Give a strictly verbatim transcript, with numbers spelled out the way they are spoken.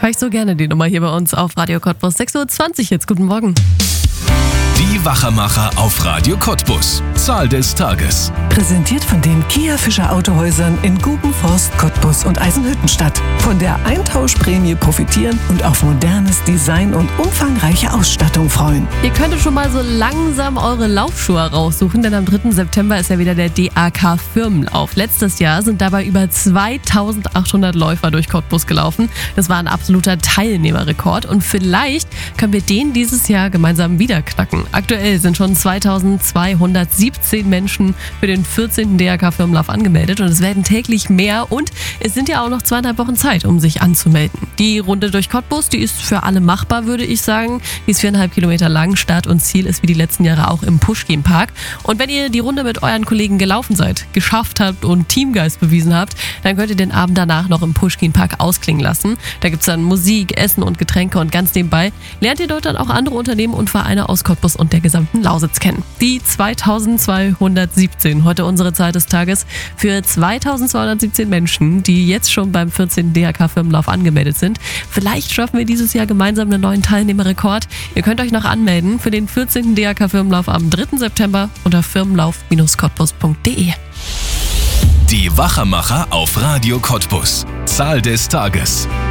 Hör ich so gerne die Nummer hier bei uns auf Radio Cottbus. sechs Uhr zwanzig jetzt, guten Morgen. Die Wachermacher auf Radio Cottbus. Zahl des Tages. Präsentiert von den Kia Fischer Autohäusern in Gubenforst, Cottbus und Eisenhüttenstadt. Von der Eintauschprämie profitieren und auf modernes Design und umfangreiche Ausstattung freuen. Ihr könntet schon mal so langsam eure Laufschuhe raussuchen, denn am dritten September ist ja wieder der D A K Firmenlauf. Letztes Jahr sind dabei über zweitausendachthundert Läufer durch Cottbus gelaufen. Das war ein absoluter Teilnehmerrekord und vielleicht können wir den dieses Jahr gemeinsam wieder knacken. Aktuell sind schon zweitausendzweihundertsiebzehn Menschen für den vierzehnten D A K Firmenlauf angemeldet und es werden täglich mehr und es sind ja auch noch zweieinhalb Wochen Zeit, um sich anzumelden. Die Runde durch Cottbus, die ist für alle machbar, würde ich sagen. Die ist viereinhalb Kilometer lang. Start und Ziel ist wie die letzten Jahre auch im Puschkin-Park. Und wenn ihr die Runde mit euren Kollegen gelaufen seid, geschafft habt und Teamgeist bewiesen habt, dann könnt ihr den Abend danach noch im Puschkin-Park ausklingen lassen. Da gibt es dann Musik, Essen und Getränke und ganz nebenbei lernt ihr dort dann auch andere Unternehmen und Vereine aus Cottbus und der gesamten Lausitz kennen. Die zweitausendzweihundertsiebzehn, heute unsere Zahl des Tages, für zweitausendzweihundertsiebzehn Menschen, die jetzt schon beim vierzehnten D A K Firmenlauf angemeldet sind. Vielleicht schaffen wir dieses Jahr gemeinsam einen neuen Teilnehmerrekord. Ihr könnt euch noch anmelden für den vierzehnten D A K Firmenlauf am dritten September unter firmenlauf Bindestrich cottbus punkt de. Die Wachermacher auf Radio Cottbus. Zahl des Tages.